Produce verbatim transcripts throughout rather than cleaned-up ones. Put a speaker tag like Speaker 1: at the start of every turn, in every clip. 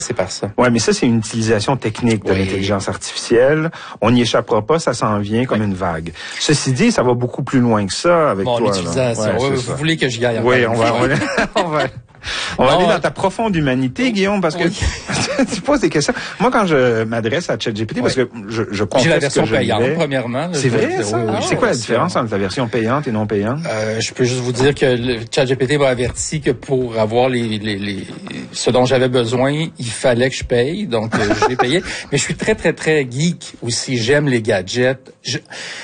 Speaker 1: C'est par ça.
Speaker 2: Ouais, mais ça, c'est une utilisation technique de oui. l'intelligence artificielle. On n'y échapera pas, ça s'en vient comme oui. une vague. Ceci dit, ça va beaucoup plus loin que ça avec
Speaker 1: bon,
Speaker 2: toi.
Speaker 1: L'utilisation,
Speaker 2: ouais,
Speaker 1: oui, vous ça. voulez que j'y aille?
Speaker 2: Oui, on va, on va, on va, on va aller dans ta profonde humanité, oui. Guillaume, parce que oui. tu poses des questions. Moi, quand je m'adresse à ChatGPT, oui. parce que je, je comprends
Speaker 1: J'ai la version
Speaker 2: que je
Speaker 1: payante,
Speaker 2: lisais.
Speaker 1: premièrement.
Speaker 2: C'est vrai, ça? Oui, oui. C'est quoi la différence entre la version payante et non payante?
Speaker 1: Euh, je peux juste vous dire que le ChatGPT m'a averti que pour avoir les, les, les, ce dont j'avais besoin, il fallait que je paye, donc euh, j'ai payé. Mais je suis très, très, très geek aussi. J'aime les gadgets. Je...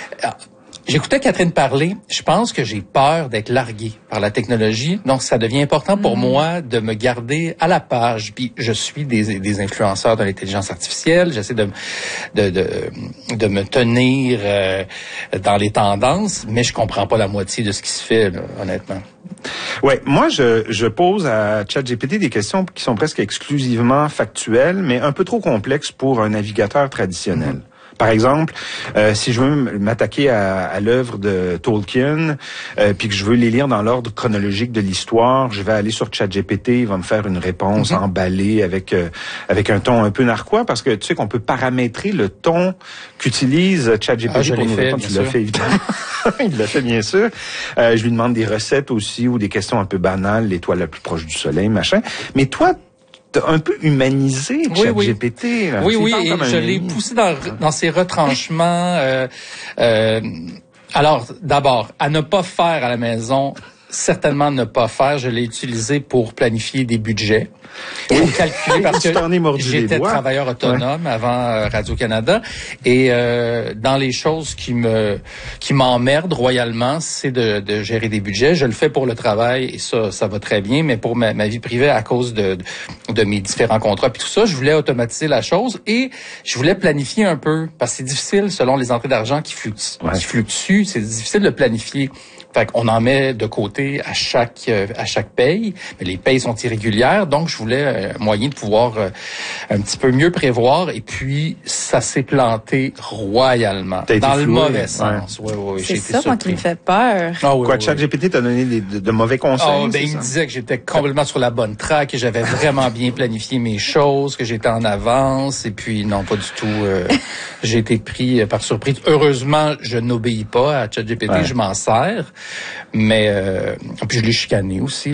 Speaker 1: J'écoutais Catherine parler. Je pense que j'ai peur d'être largué par la technologie. Donc, ça devient important pour mmh. moi de me garder à la page. Puis, je suis des, des influenceurs de l'intelligence artificielle. J'essaie de, de, de, de me tenir euh, dans les tendances, mais je comprends pas la moitié de ce qui se fait, là, honnêtement.
Speaker 2: Ouais, moi, je, je pose à ChatGPT des questions qui sont presque exclusivement factuelles, mais un peu trop complexes pour un navigateur traditionnel. Mmh. Par exemple, euh, si je veux m'attaquer à, à l'œuvre de Tolkien, euh, puis que je veux les lire dans l'ordre chronologique de l'histoire, je vais aller sur ChatGPT, il va me faire une réponse mm-hmm. emballée avec euh, avec un ton un peu narquois, parce que tu sais qu'on peut paramétrer le ton qu'utilise ChatGPT
Speaker 1: ah,
Speaker 2: pour nous répondre. Tu l'as fait, évidemment. Il l'a fait, bien sûr. Euh, je lui demande des recettes aussi ou des questions un peu banales, l'étoile la plus proche du soleil, machin. Mais toi, un peu humanisé ChatGPT.
Speaker 1: Oui,
Speaker 2: là.
Speaker 1: oui, oui et
Speaker 2: je
Speaker 1: un... l'ai poussé dans, dans ses retranchements. Euh, euh, alors, d'abord, à ne pas faire à la maison, certainement ne pas faire. Je l'ai utilisé pour planifier des budgets.
Speaker 2: Oui.
Speaker 1: Pour calculer, parce que j'étais travailleur autonome ouais. avant euh, Radio-Canada. Et euh, dans les choses qui me qui m'emmerdent royalement, c'est de, de gérer des budgets. Je le fais pour le travail et ça, ça va très bien. Mais pour ma, ma vie privée, à cause de, de, de mes différents contrats puis tout ça, je voulais automatiser la chose et je voulais planifier un peu. Parce que c'est difficile, selon les entrées d'argent qui fluctuent. Ouais. Qui fluctuent, c'est difficile de planifier. Fait qu'on en met de côté à chaque euh, à chaque paye, mais les payes sont irrégulières, donc je voulais un moyen de pouvoir euh, un petit peu mieux prévoir, et puis ça s'est planté royalement, dans le mauvais sens.
Speaker 3: Ouais.
Speaker 1: Ouais, ouais,
Speaker 3: c'est ça, moi, qui me fait peur.
Speaker 2: Ah, oui, Quoi, oui, ChatGPT oui. t'a donné des, de, de mauvais conseils?
Speaker 1: Oh, ben, il me disait que j'étais complètement sur la bonne track, que j'avais vraiment bien planifié mes choses, que j'étais en avance, et puis non, pas du tout. Euh, j'ai été pris par surprise. Heureusement, je n'obéis pas à ChatGPT, ouais. je m'en sers. Mais euh, puis je l'ai chicané aussi.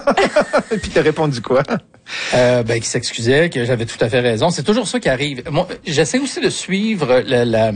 Speaker 2: Et puis t'as répondu quoi?
Speaker 1: Euh, ben, qui s'excusait, que j'avais tout à fait raison. C'est toujours ça qui arrive. Moi, j'essaie aussi de suivre la, la,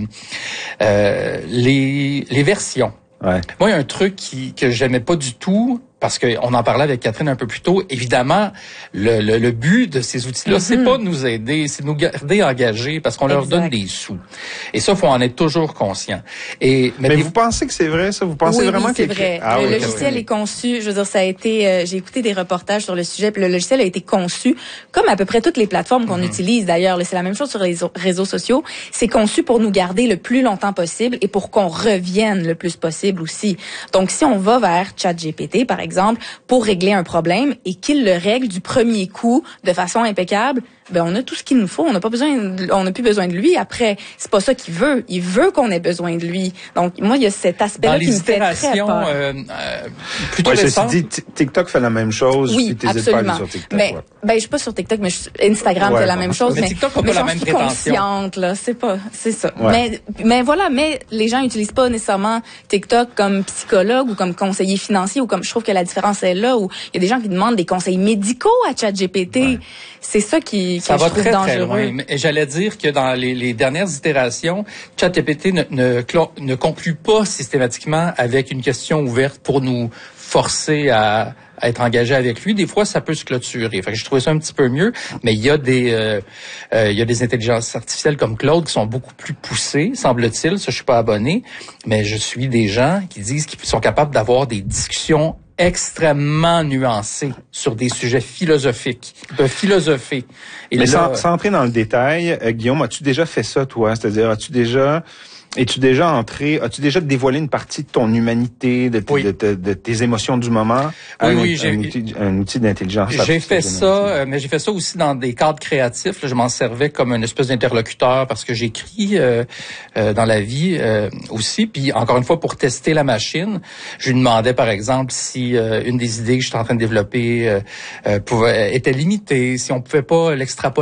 Speaker 1: euh, les, les versions.
Speaker 2: Ouais.
Speaker 1: Moi, il y a un truc qui, que j'aimais pas du tout, parce qu'on en parlait avec Catherine un peu plus tôt. Évidemment, le, le, le but de ces outils-là, mm-hmm. c'est pas de nous aider, c'est de nous garder engagés, parce qu'on exact. leur donne des sous. Et ça, faut en être toujours conscient. Et
Speaker 2: mais, mais vous pensez que c'est vrai, ça? Vous pensez
Speaker 3: oui,
Speaker 2: vraiment
Speaker 3: oui, c'est
Speaker 2: que
Speaker 3: vrai.
Speaker 2: ah,
Speaker 3: le
Speaker 2: oui,
Speaker 3: logiciel
Speaker 2: oui.
Speaker 3: est conçu. Je veux dire, ça a été. Euh, j'ai écouté des reportages sur le sujet, puis le logiciel a été conçu comme à peu près toutes les plateformes qu'on mm-hmm. utilise. D'ailleurs, c'est la même chose sur les réseaux sociaux. C'est conçu pour nous garder le plus longtemps possible et pour qu'on revienne le plus possible aussi. Donc, si on va vers ChatGPT, par exemple, pour régler un problème et qu'il le règle du premier coup de façon impeccable, ben on a tout ce qu'il nous faut. On n'a pas besoin, de, on n'a plus besoin de lui. Après, c'est pas ça qu'il veut. Il veut qu'on ait besoin de lui. Donc moi, il y a cet aspect-là qui me fait très peur.
Speaker 1: Euh, euh, plutôt
Speaker 2: ouais,
Speaker 1: récentes.
Speaker 2: Dit, TikTok fait la même chose.
Speaker 3: Oui,
Speaker 2: puis
Speaker 3: absolument.
Speaker 2: Pas sur TikTok,
Speaker 3: mais
Speaker 2: ouais.
Speaker 3: ben je suis pas sur TikTok, mais je, Instagram
Speaker 2: ouais,
Speaker 3: fait la
Speaker 2: bon,
Speaker 3: même chose.
Speaker 1: Mais,
Speaker 3: mais
Speaker 1: TikTok n'a pas
Speaker 3: mais
Speaker 1: la même prétention.
Speaker 3: Consciente là, c'est pas, c'est ça.
Speaker 2: Ouais.
Speaker 3: Mais mais voilà, mais les gens utilisent pas nécessairement TikTok comme psychologue ou comme conseiller financier ou comme je trouve que la différence est là où il y a des gens qui demandent des conseils médicaux à ChatGPT. Ouais. C'est ça qui,
Speaker 1: ça
Speaker 3: que
Speaker 1: va
Speaker 3: je trouve
Speaker 1: très,
Speaker 3: dangereux.
Speaker 1: Très loin. Mais j'allais dire que dans les, les dernières itérations, ChatGPT ne, ne, ne conclut pas systématiquement avec une question ouverte pour nous forcer à, à être engagé avec lui. Des fois, ça peut se clôturer. Fait que je trouvais ça un petit peu mieux, mais il y a des euh, euh, il y a des intelligences artificielles comme Claude qui sont beaucoup plus poussées, semble-t-il. Ça, je suis pas abonné, mais je suis des gens qui disent qu'ils sont capables d'avoir des discussions extrêmement nuancés sur des sujets philosophiques. Ils peuvent philosopher. Et
Speaker 2: Mais
Speaker 1: là,
Speaker 2: sans, sans entrer dans le détail, euh, Guillaume, as-tu déjà fait ça, toi? C'est-à-dire, as-tu déjà... Es-tu déjà entré, as-tu déjà dévoilé une partie de ton humanité, de,
Speaker 1: oui.
Speaker 2: de, de, de tes émotions du moment à
Speaker 1: oui,
Speaker 2: un,
Speaker 1: oui, j'ai,
Speaker 2: un outil, un outil d'intelligence
Speaker 1: artificielle? J'ai fait ça, euh, mais j'ai fait ça aussi dans des cadres créatifs. Là, je m'en servais comme une espèce d'interlocuteur parce que j'écris euh, euh, dans la vie euh, aussi. Puis encore une fois, pour tester la machine, je lui demandais par exemple si euh, une des idées que j'étais en train de développer euh, euh, pouvait, était limitée, si on pouvait pas l'extrapoler